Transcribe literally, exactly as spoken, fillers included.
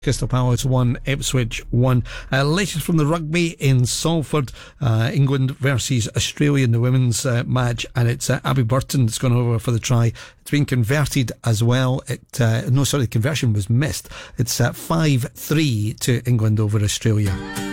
Crystal Palace one, Ipswich one. Uh, latest from the rugby in Salford, uh, England versus Australia in the women's uh, match, and it's uh, Abby Burton that's gone over for the try. It's been converted as well. It uh, no, sorry, the conversion was missed. It's uh, five three to England over Australia.